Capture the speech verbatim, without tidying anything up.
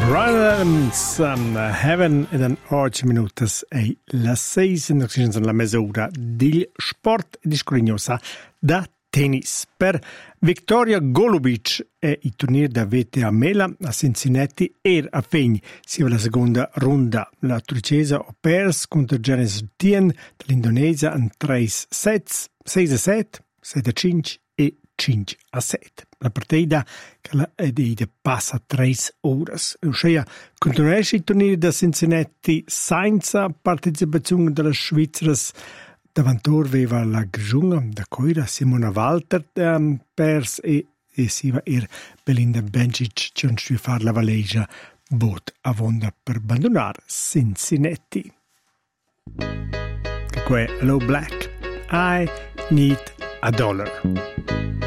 Rhythms, um, Heaven ed an ocho minutas e la seis in occasione la mezz'ora del sport e di scorignosa da tennis. Per Victoria Golubic e il turnier da V T A Mela a Cincinnati er a Fegni sia la seconda ronda. La turcesa ha perso contro Janice Tien dell'Indonesia in tre sets, sei a sette, sette a cinque e cinque a sette. La partita che la edita passa tre ore. Ossia, continuesce il turnier da Cincinnati senza partecipazione delle Svizzere. Davantor aveva la Grigiunga, da Coira, Simona Walter um, pers e, e si va er Belinda Bencic che non si fa la valegia bot a vonda per abbandonare Cincinnati. Che è Hello Black, I Need a Dollar.